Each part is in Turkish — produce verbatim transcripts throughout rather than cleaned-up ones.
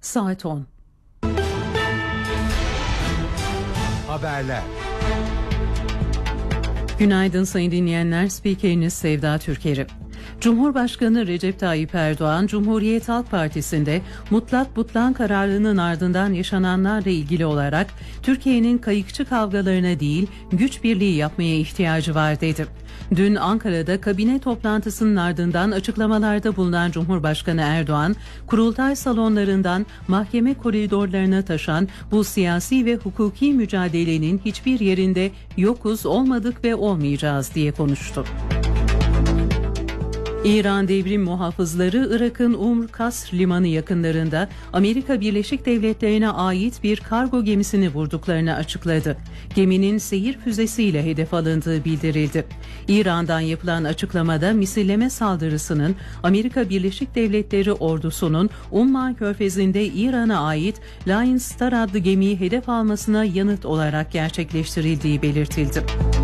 saat on. Haberler. Günaydın sayın dinleyenler, spikeriniz Sevda Türkeri. Cumhurbaşkanı Recep Tayyip Erdoğan, Cumhuriyet Halk Partisi'nde mutlak butlan kararının ardından yaşananlarla ilgili olarak Türkiye'nin kayıkçı kavgalarına değil, güç birliği yapmaya ihtiyacı var dedi. Dün Ankara'da kabine toplantısının ardından açıklamalarda bulunan Cumhurbaşkanı Erdoğan, kurultay salonlarından mahkeme koridorlarına taşan bu siyasi ve hukuki mücadelenin hiçbir yerinde yokuz, olmadık ve olmayacağız diye konuştu. İran devrim muhafızları Irak'ın Umr Kasr limanı yakınlarında Amerika Birleşik Devletleri'ne ait bir kargo gemisini vurduklarını açıkladı. Geminin seyir füzesiyle hedef alındığı bildirildi. İran'dan yapılan açıklamada misilleme saldırısının Amerika Birleşik Devletleri ordusunun Umman Körfezi'nde İran'a ait Lion Star adlı gemiyi hedef almasına yanıt olarak gerçekleştirildiği belirtildi.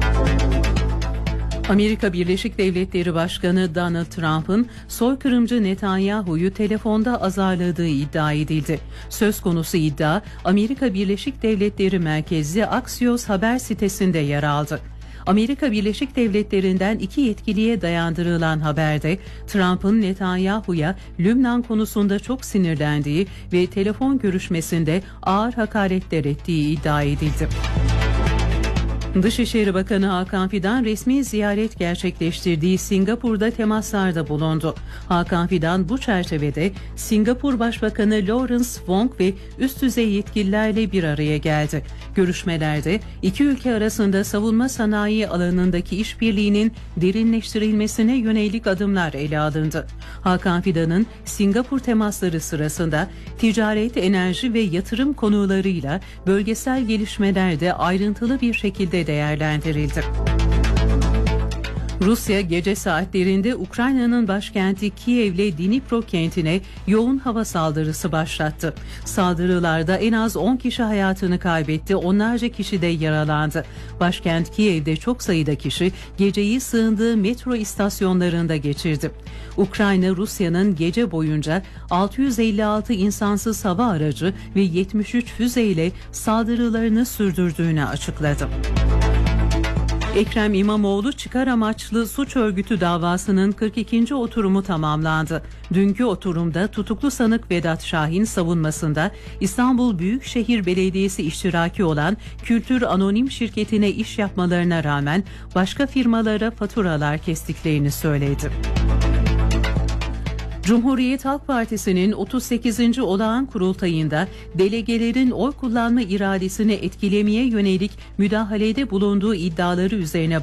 Amerika Birleşik Devletleri Başkanı Donald Trump'ın soykırımcı Netanyahu'yu telefonda azarladığı iddia edildi. Söz konusu iddia Amerika Birleşik Devletleri merkezli Axios haber sitesinde yer aldı. Amerika Birleşik Devletleri'nden iki yetkiliye dayandırılan haberde Trump'ın Netanyahu'ya Lübnan konusunda çok sinirlendiği ve telefon görüşmesinde ağır hakaretler ettiği iddia edildi. Dışişleri Bakanı Hakan Fidan resmi ziyaret gerçekleştirdiği Singapur'da temaslarda bulundu. Hakan Fidan bu çerçevede Singapur Başbakanı Lawrence Wong ve üst düzey yetkililerle bir araya geldi. Görüşmelerde iki ülke arasında savunma sanayi alanındaki işbirliğinin derinleştirilmesine yönelik adımlar ele alındı. Hakan Fidan'ın Singapur temasları sırasında ticaret, enerji ve yatırım konularıyla bölgesel gelişmelerde ayrıntılı bir şekilde değerlendirildi. Rusya gece saatlerinde Ukrayna'nın başkenti Kiev'le Dnipro kentine yoğun hava saldırısı başlattı. Saldırılarda en az on kişi hayatını kaybetti, onlarca kişi de yaralandı. Başkent Kiev'de çok sayıda kişi geceyi sığındığı metro istasyonlarında geçirdi. Ukrayna, Rusya'nın gece boyunca altı yüz elli altı insansız hava aracı ve yetmiş üç füzeyle saldırılarını sürdürdüğünü açıkladı. Ekrem İmamoğlu çıkar amaçlı suç örgütü davasının kırk ikinci oturumu tamamlandı. Dünkü oturumda tutuklu sanık Vedat Şahin savunmasında İstanbul Büyükşehir Belediyesi iştiraki olan Kültür Anonim Şirketi'ne iş yapmalarına rağmen başka firmalara faturalar kestiklerini söyledi. Cumhuriyet Halk Partisi'nin otuz sekizinci olağan kurultayında delegelerin oy kullanma iradesini etkilemeye yönelik müdahalede bulunduğu iddiaları üzerine